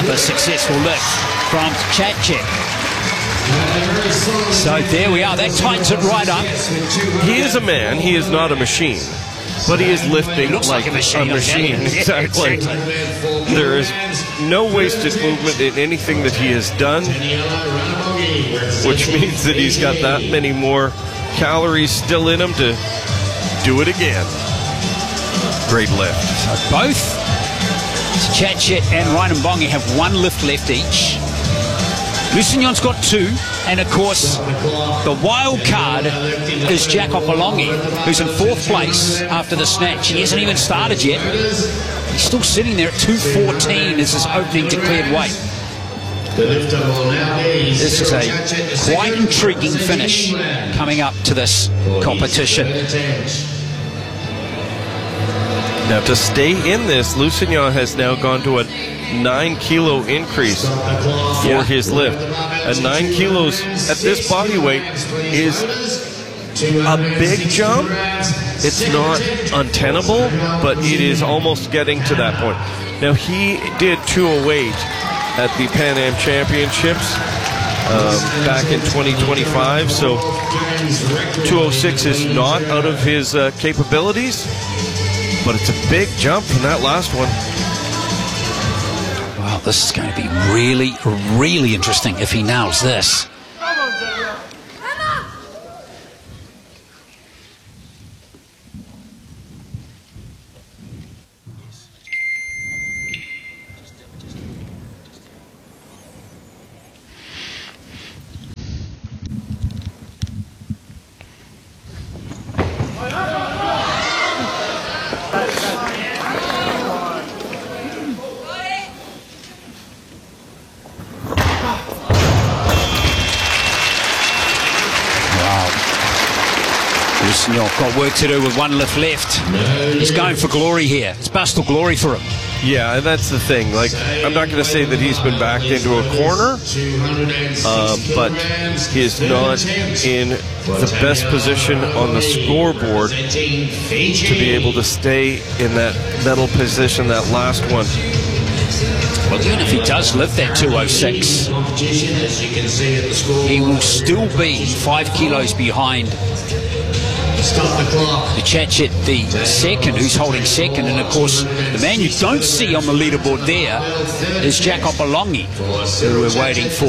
Another successful lift from Tchatchik. So there we are. That tightens it right up. He is a man. He is not a machine. But he is lifting like a machine. Exactly. There is no wasted movement in anything that he has done, which means that he's got that many more calories still in him to do it again. Great lift. So both Tchatchik and Raimbongi have one lift left each. Lusignan's got two, and of course the wild card is Jacob Alongi, who's in 4th place after the snatch. He hasn't even started yet. He's still sitting there at 2:14 as his opening declared weight. This is a quite intriguing finish coming up to this competition. Now to stay in this, Lusignan has now gone to a 9-kilo increase for his lift. And 9 kilos at this body weight is a big jump. It's not untenable, but it is almost getting to that point. Now he did 208 at the Pan Am Championships back in 2025, so 206 is not out of his capabilities, but it's a big jump from that last one. Wow, this is going to be really, really interesting if he nails this. Got work to do with one lift left. He's going for glory here. It's Bustle glory for him. Yeah, and that's the thing. Like, I'm not going to say that he's been backed into a corner, but he's not in the best position on the scoreboard to be able to stay in that medal position, that last one. Well, even if he does lift that 206, he will still be 5 kilos behind Tchatchik, the second, who's holding second. And of course, the man you don't see on the leaderboard there is Jacob Alongi, who we're waiting for.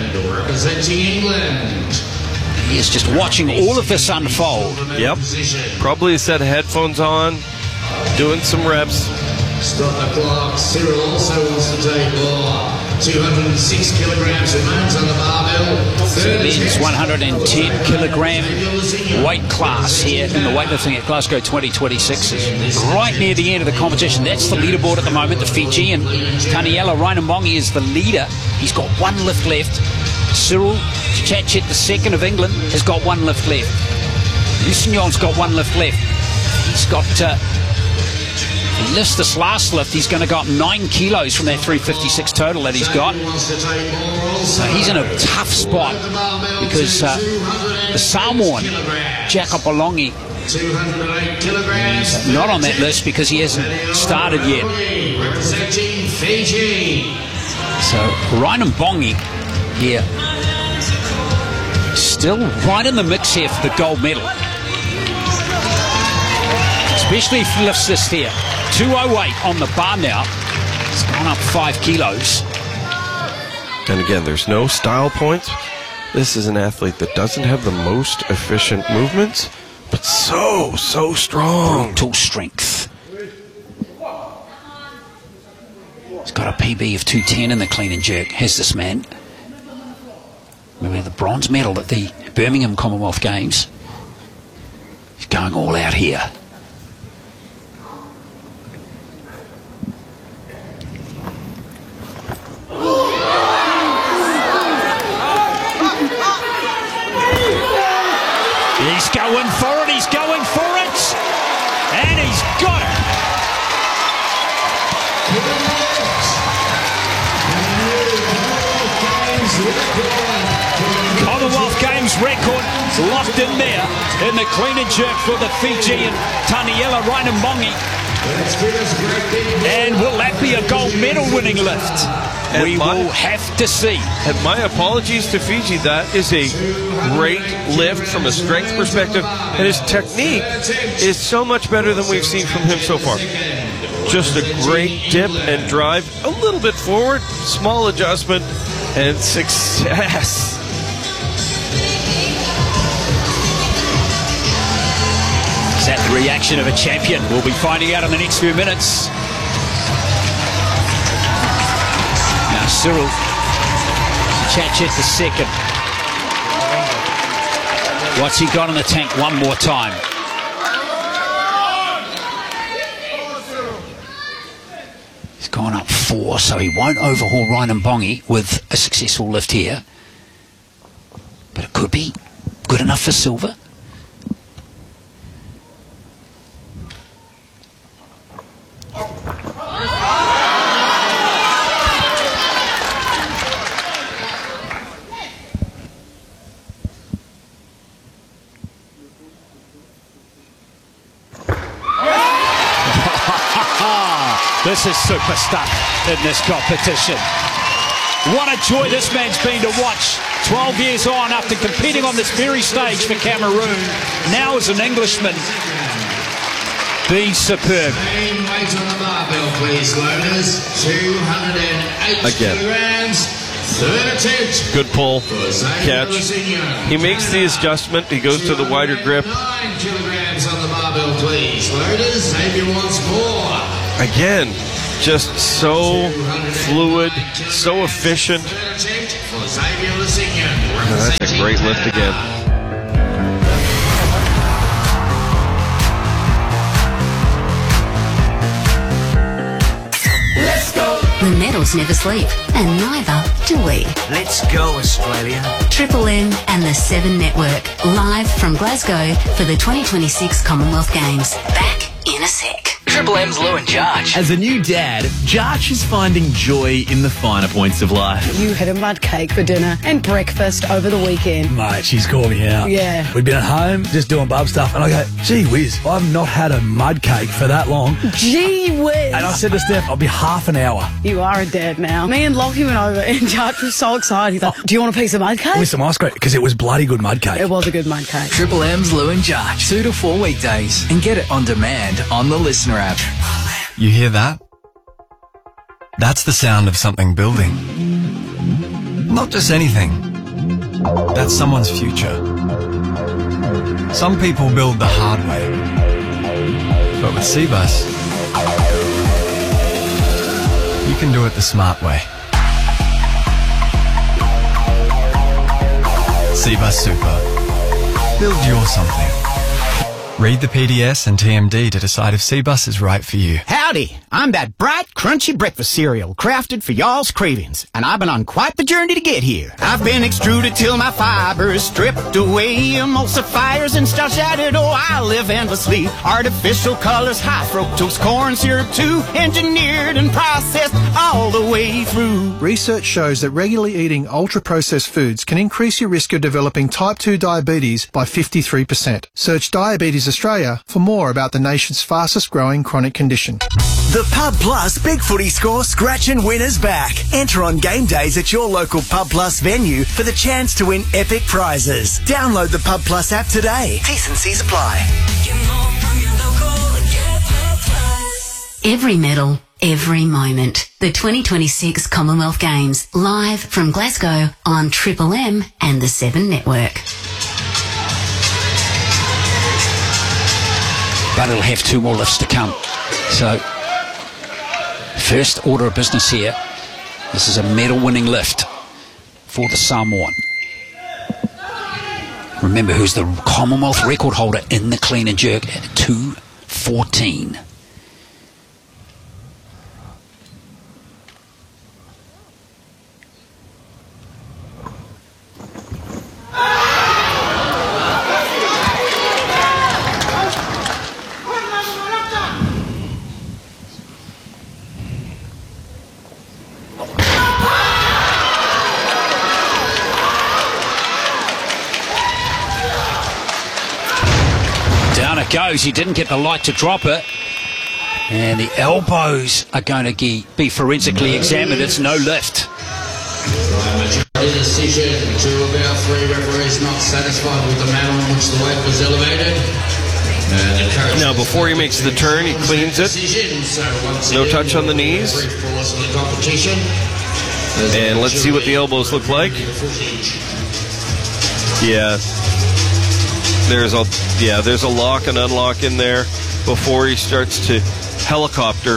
He is just watching all of this unfold. Yep. Probably a set of headphones on, doing some reps. Stop the clock. Cyril also wants to take more. 206 kilograms remains on the barbell. So men's 110 kilogram weight class here in the weightlifting at Glasgow 2026 is right near the end of the competition. That's the leaderboard at the moment. The Fijian Taniela Raimbongi is the leader. He's got one lift left. Cyril Tchatchik, the second of England, has got one lift left. Lusignan's got one lift left. He's got... he lifts this last lift, he's going to go up 9 kilos from that 356 total that he's got. So he's in a tough spot because the Samoan, Jacob Alongi, is not on that list because he hasn't started yet. So Raimbongi here, still right in the mix here for the gold medal. Especially if he lifts this here. 208 on the bar now. It's gone up 5 kilos. And again, there's no style points. This is an athlete that doesn't have the most efficient movements, but so strong. Brutal strength. He's got a PB of 210 in the clean and jerk, has this man. Remember the bronze medal at the Birmingham Commonwealth Games. He's going all out here. He's going for it, he's going for it, and he's got it. Commonwealth Games record locked in there in the clean and jerk for the Fijian Taniela Raimbongi. And will that be a gold medal winning lift? We will have to see. And my apologies to Fiji. That is a great lift from a strength perspective. And his technique is so much better than we've seen from him so far. Just a great dip and drive. A little bit forward, small adjustment, and success. Is that the reaction of a champion? We'll be finding out in the next few minutes. Now Cyril Chachet the second. What's he got in the tank one more time? He's gone up 4, so he won't overhaul Ryan Mbongi with a successful lift here. But it could be good enough for silver. This is super stuff in this competition. What a joy this man's been to watch. 12 years on after competing on this very stage for Cameroon. Now as an Englishman, being superb. Weight on the barbell, please, loaders. 208 kilograms. Third attempt. Good pull, catch. He makes the adjustment. He goes to the wider grip. 9 kilograms on the barbell, please, loaders. Xavier wants more. Again, just so fluid, so efficient. That's a great lift again. Let's go. The medals never sleep, and neither do we. Let's go, Australia. Triple M and the 7 Network, live from Glasgow for the 2026 Commonwealth Games. Back in a sec. Triple M's Lou and Jarch. As a new dad, Jarch is finding joy in the finer points of life. You had a mud cake for dinner and breakfast over the weekend. Mate, she's called me out. Yeah. We'd been at home just doing bub stuff, and I go, gee whiz, I've not had a mud cake for that long. Gee whiz. And I said to Steph, I'll be half an hour. You are a dad now. Me and Lockie went over and Jarch was so excited. He's like, do you want a piece of mud cake? With some ice cream, because it was bloody good mud cake. It was a good mud cake. Triple M's Lou and Jarch. 2 to 4 weekdays. And get it on demand on the Listener app. You hear that? That's the sound of something building. Not just anything. That's someone's future. Some people build the hard way. But with Cbus, you can do it the smart way. Cbus Super. Build your something. Read the PDS and TMD to decide if Cbus is right for you. Howdy, I'm that bright, crunchy breakfast cereal crafted for y'all's cravings, and I've been on quite the journey to get here. I've been extruded till my fibers stripped away, emulsifiers and starch added. Oh, I live endlessly. Artificial colors, high fructose corn syrup too, engineered and processed all the way through. Research shows that regularly eating ultra-processed foods can increase your risk of developing type 2 diabetes by 53%. Search Diabetes Australia for more about the nation's fastest growing chronic condition. The Pub Plus Big Footy Score Scratch and Win is back. Enter on game days at your local Pub Plus venue for the chance to win epic prizes. Download the Pub Plus app today. T&Cs apply. Every medal, every moment. The 2026 Commonwealth Games, live from Glasgow on Triple M and the 7 Network. But it'll have 2 more lifts to come. So, first order of business here. This is a medal-winning lift for the Samoan. Remember, who's the Commonwealth record holder in the clean and jerk at 2:14. Down it goes. He didn't get the light to drop it. And the elbows are going to be forensically examined. It's no lift. Majority decision. 2 of our 3 referees not satisfied with the manner in which the weight was elevated. Now, before he makes the turn, he cleans it. No touch on the knees. And let's see what the elbows look like. Yeah, there's a lock and unlock in there before he starts to helicopter.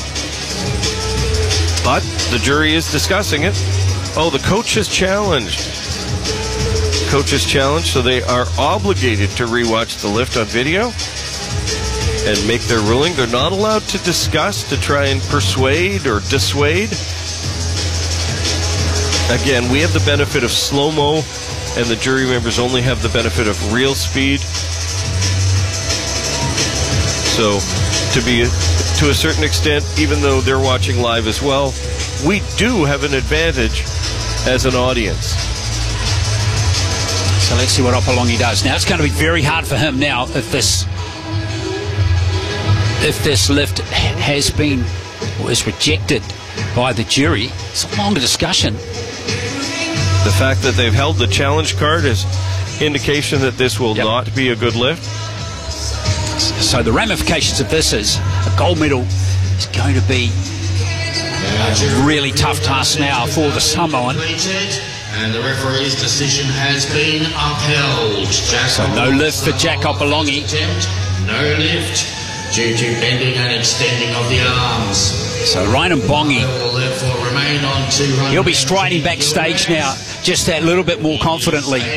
But the jury is discussing it. Oh, the coach has challenged. So they are obligated to rewatch the lift on video and make their ruling. They're not allowed to discuss, to try and persuade or dissuade. Again, we have the benefit of slow-mo, and the jury members only have the benefit of real speed. So, to a certain extent, even though they're watching live as well, we do have an advantage as an audience. So let's see what Opolongi does. Now, it's going to be very hard for him now if this lift was rejected by the jury. It's a longer discussion. The fact that they've held the challenge card is indication that this will not be a good lift. So the ramifications of this is a gold medal is going to be a really tough task now for the Samoan. And the referee's decision has been upheld. So no lift for Jack Opolongi. No lift due to bending and extending of the arms. So Ryan Mbongi, will therefore remain on 200. He'll be striding backstage now just that little bit more confidently.